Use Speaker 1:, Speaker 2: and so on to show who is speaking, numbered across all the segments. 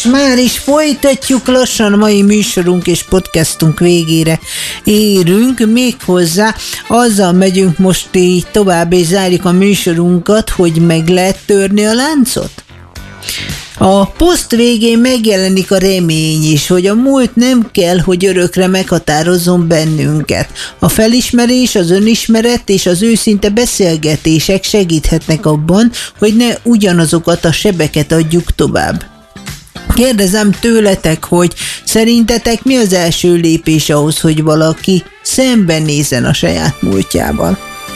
Speaker 1: Már is folytatjuk lassan, a mai műsorunk és podcastunk végére érünk, méghozzá azzal megyünk most így tovább, és zárjuk a műsorunkat, hogy meg lehet törni a láncot? A poszt végén megjelenik a remény is, hogy a múlt nem kell, hogy örökre meghatározzon bennünket. A felismerés, az önismeret és az őszinte beszélgetések segíthetnek abban, hogy ne ugyanazokat a sebeket adjuk tovább. Kérdezem tőletek, hogy szerintetek mi az első lépés ahhoz, hogy valaki szembenézzen a saját múltjával?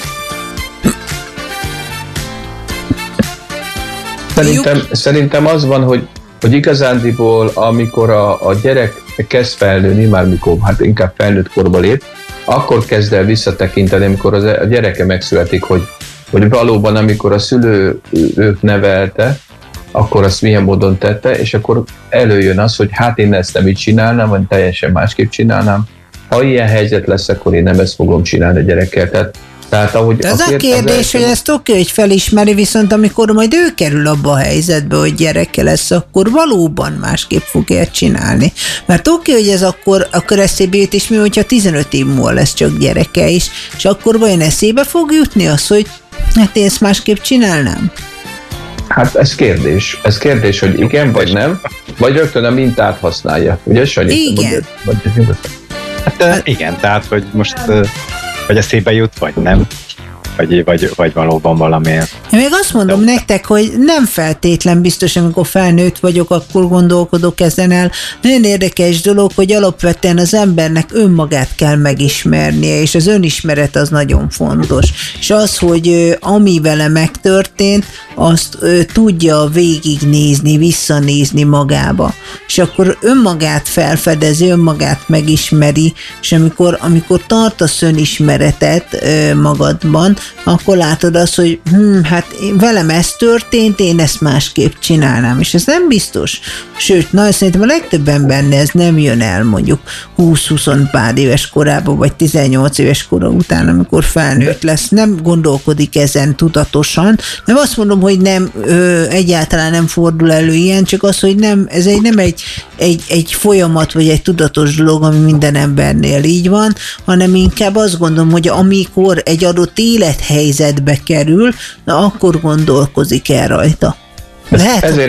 Speaker 2: Szerintem az van, hogy igazándiból, amikor a gyerek kezd felnőni, már mikor hát inkább felnőtt korba lép, akkor kezd el visszatekinteni, amikor a gyereke megszületik, hogy valóban amikor a szülő őt nevelte, akkor azt milyen módon tette, és akkor előjön az, hogy hát én ezt nem így csinálnám, vagy teljesen másképp csinálnám. Ha ilyen helyzet lesz, akkor én nem ezt fogom csinálni a gyerekkel. Tehát, ahogy
Speaker 1: ez a kérdés, hogy ezt oké, hogy felismeri, viszont amikor majd ő kerül abba a helyzetbe, hogy gyereke lesz, akkor valóban másképp fogja csinálni. Mert oké, hogy ez akkor eszébe jut, és mi, hogyha 15 év múlva lesz csak gyereke is, és akkor vajon eszébe fog jutni az, hogy hát én ezt másképp csinálnám?
Speaker 2: Hát ez kérdés. Ez kérdés, hogy igen, vagy nem, vagy rögtön a mintát használja. Ugye, Sanyi?
Speaker 1: Igen.
Speaker 3: Hát igen, tehát, hogy most vagy eszébe jut, vagy nem, vagy valóban valamiért.
Speaker 1: Én még azt mondom nektek, hogy nem feltétlen biztos, amikor felnőtt vagyok, akkor gondolkodok ezen el. Nagyon érdekes dolog, hogy alapvetően az embernek önmagát kell megismernie, és az önismeret az nagyon fontos. És az, hogy ami vele megtörtént, azt tudja végignézni, visszanézni magába. És akkor önmagát felfedezi, önmagát megismeri, és amikor tartasz önismeretet magadban, akkor látod azt, hogy hát velem ez történt, én ezt másképp csinálnám, és ez nem biztos. Sőt, szerintem a legtöbb embernél ez nem jön el mondjuk 20-20 pár éves korában, vagy 18 éves kora után, amikor felnőtt lesz, nem gondolkodik ezen tudatosan. Nem azt mondom, hogy nem, egyáltalán nem fordul elő ilyen, csak az, hogy nem, ez nem egy folyamat, vagy egy tudatos dolog, ami minden embernél így van, hanem inkább azt gondolom, hogy amikor egy adott élethelyzetbe kerül, na akkor gondolkozik el rajta.
Speaker 2: Ezért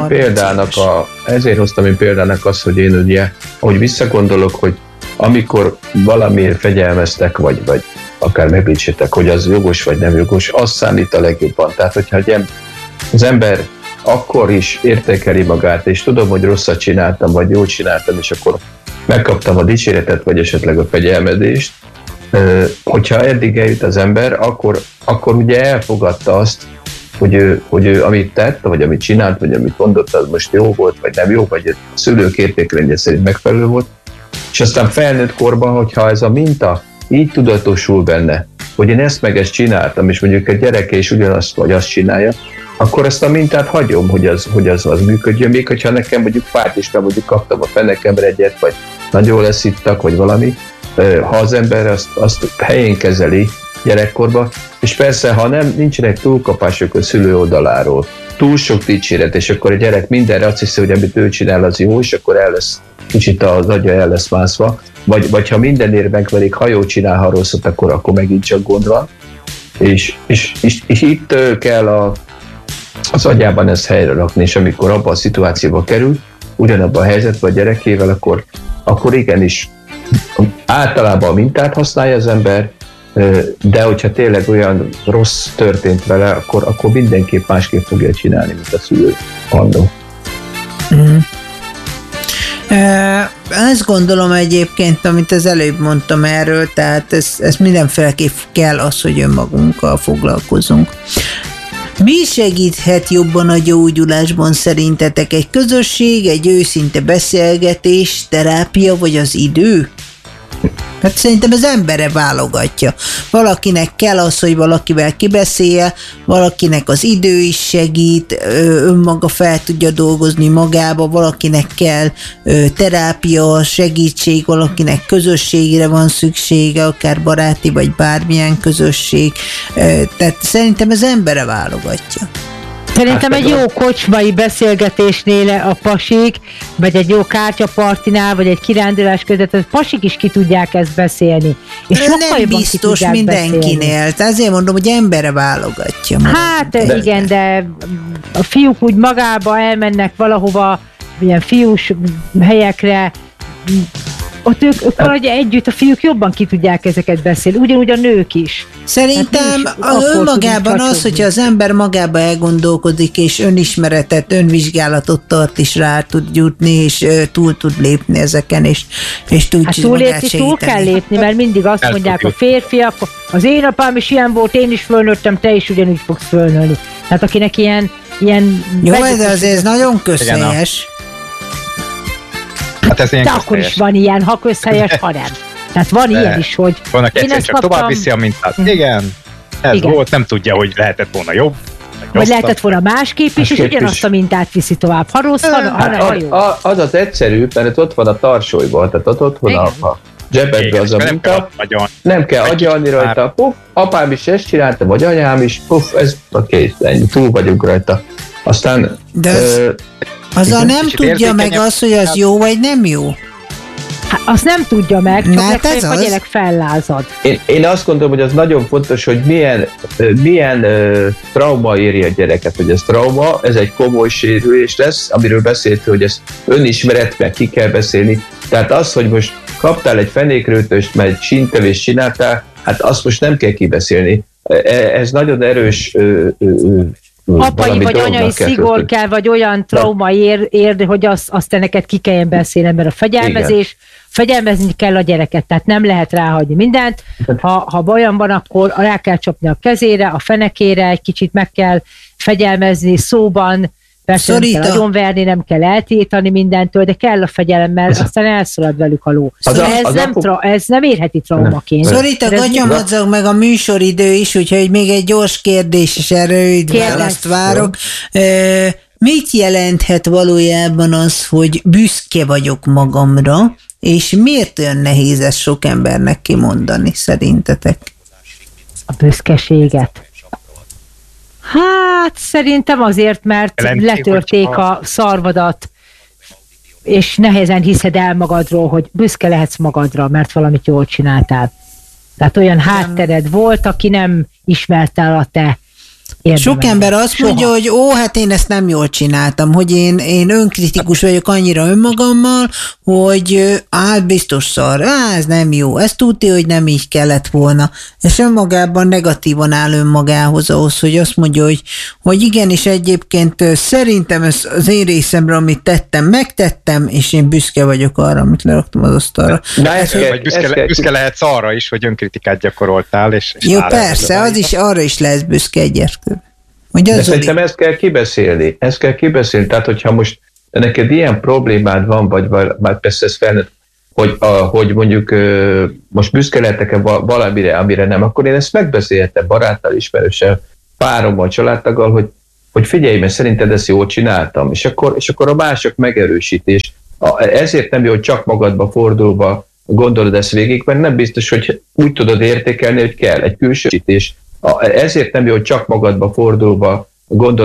Speaker 2: hoztam én példának azt, hogy én ugye, ahogy visszagondolok, hogy amikor valamiért fegyelmeztek, vagy akár megbítsítek, hogy az jogos vagy nem jogos, az számít a legjobban. Tehát, hogyha az ember akkor is értékeli magát, és tudom, hogy rosszat csináltam, vagy jól csináltam, és akkor megkaptam a dicséretet, vagy esetleg a fegyelmezést, hogyha eddig eljut az ember, akkor ugye elfogadta azt, hogy ő amit tett, vagy amit csinált, vagy amit mondott, az most jó volt, vagy nem jó, vagy a szülők értékrendje szerint megfelelő volt. És aztán felnőtt korban, hogyha ez a minta így tudatosul benne, hogy én ezt meg ezt csináltam, és mondjuk a gyereke is ugyanazt vagy azt csinálja, akkor ezt a mintát hagyom, hogy az működjön, még hogyha nekem mondjuk fájt is, mert mondjuk kaptam a fenekemre egyet, vagy nagyon leszittak, vagy valami, ha az ember azt helyén kezeli gyerekkorban, és persze, ha nincsenek túlkapások a szülő oldaláról, túl sok dicséret, és akkor a gyerek mindenre azt hiszi, hogy amit ő csinál, az jó, és akkor kicsit az agya el lesz mászva, vagy ha mindenért megverik, ha jól csinál, ha rosszat, akkor megint csak gond van. És itt kell az agyában ezt helyre rakni, és amikor abban a szituációba kerül, ugyanabban a helyzetben a gyerekével, akkor igenis általában a mintát használja az ember, de hogyha tényleg olyan rossz történt vele, akkor mindenképp másképp fogja csinálni, mint a szülő annó.
Speaker 1: Ezt gondolom egyébként, amit az előbb mondtam erről, tehát ez mindenféleképp kell az, hogy önmagunkkal foglalkozunk. Mi segíthet jobban a gyógyulásban szerintetek? Egy közösség, egy őszinte beszélgetés, terápia vagy az idő? Hát szerintem az embere válogatja. Valakinek kell az, hogy valakivel kibeszélje, valakinek az idő is segít, önmaga fel tudja dolgozni magába, valakinek kell terápia, segítség, valakinek közösségre van szüksége, akár baráti vagy bármilyen közösség. Tehát szerintem az embere válogatja.
Speaker 4: Szerintem egy jó kocsmai beszélgetésnél a pasik, vagy egy jó kártyapartinál, vagy egy kirándulás között, a pasik is ki tudják ezt beszélni. És
Speaker 1: nem biztos mindenkinél. Ezért mondom, hogy emberre válogatja.
Speaker 4: Hát igen, de a fiúk úgy magába elmennek valahova, ilyen fiús helyekre, ott ők valahogy együtt, a fiúk jobban ki tudják ezeket beszélni, ugyanúgy a nők is.
Speaker 1: Szerintem önmagában az, hogyha az ember magába elgondolkodik, és önismeretet, önvizsgálatot tart, is rá tud jutni, és túl tud lépni ezeken, és tud magát segíteni.
Speaker 4: Túl kell lépni, mert mindig azt mondják a férfiak, az én apám is ilyen volt, én is fölnőttem, te is ugyanúgy fogsz fölnőni. Tehát akinek ilyen
Speaker 1: jó, de azért ez nagyon közhelyes.
Speaker 3: Hát ez ilyen
Speaker 4: de akkor is van ilyen, ha közhelyes, ha nem. Tehát van ilyen is, hogy
Speaker 3: van, aki egyszerűen csak tovább viszi a mintát. Igen, ez volt, nem tudja, hogy lehetett volna jobb.
Speaker 4: Vagy lehetett volna másképp is, és ugyanazt a mintát viszi tovább. Ha rossz, ha jó.
Speaker 2: Az az egyszerű, mert ott van a tarsolyban, tehát ott van a zsebedben az a minta. Nem kell agyalni rajta. Puff, apám is ezt csinálta, vagy anyám is. Puff, ez a kész, ennyi, túl vagyunk rajta. Aztán...
Speaker 1: De azzal nem tudja meg azt, hogy az jó vagy nem jó.
Speaker 4: Hát azt nem tudja meg, csak legfeljebb a gyerek fellázad.
Speaker 2: Én azt gondolom, hogy az nagyon fontos, hogy milyen trauma éri a gyereket, hogy ez trauma, ez egy komoly sérülés lesz, amiről beszélt, hogy ezt önismeretben ki kell beszélni. Tehát az, hogy most kaptál egy fenékrőtöst, mert síntelést csináltál, hát azt most nem kell kibeszélni. Ez nagyon erős
Speaker 4: apai vagy anyai szigor kell, vagy olyan trauma ér, hogy azt te neked ki kelljen beszélni, mert a fegyelmezni kell a gyereket, tehát nem lehet ráhagyni mindent. Ha olyan van, akkor rá kell csapni a kezére, a fenekére, egy kicsit meg kell fegyelmezni szóban, persze nem kell agyonverni, nem kell eltiltani mindentől, de kell a fegyelem, mert aztán elszalad velük a ló. Ez nem érheti traumaként.
Speaker 1: Szorít a gatyamadzag meg a műsoridő is, úgyhogy még egy gyors kérdés, és erre rövid választ várok. Mit jelenthet valójában az, hogy büszke vagyok magamra, és miért olyan nehéz ezt sok embernek kimondani, szerintetek?
Speaker 4: A büszkeséget. Hát szerintem azért, mert letörték a szarvadat, és nehezen hiszed el magadról, hogy büszke lehetsz magadra, mert valamit jól csináltál. Tehát olyan háttered volt, aki nem ismerte el a te
Speaker 1: sok ember azt mondja, hogy hát én ezt nem jól csináltam, hogy én önkritikus vagyok annyira önmagammal, hogy biztos szar, ez nem jó, ez tudja, hogy nem így kellett volna. És önmagában negatívan áll önmagához ahhoz, hogy azt mondja, hogy igenis egyébként szerintem ez az én részemre, amit tettem, megtettem, és én büszke vagyok arra, amit leraktam az asztalra.
Speaker 3: Büszke lehetsz arra is, hogy önkritikát gyakoroltál. És
Speaker 1: jó, persze, az is, arra is lesz büszke egyet.
Speaker 2: De szerintem ezt kell kibeszélni. Tehát, hogyha most neked ilyen problémád van, vagy már persze ez felnőtt, hogy mondjuk most büszke lehetek-e valamire, amire nem, akkor én ezt megbeszélhetem baráttal, ismerőssel, párommal, családtaggal, hogy figyelj, mert szerinted ezt jól csináltam, és akkor a mások megerősítés. Ezért nem jó, hogy csak magadba fordulva gondolod ezt végig, mert nem biztos, hogy úgy tudod értékelni, hogy kell egy külsősítés. Ezért nem jó, hogy csak magadba fordulva gondolod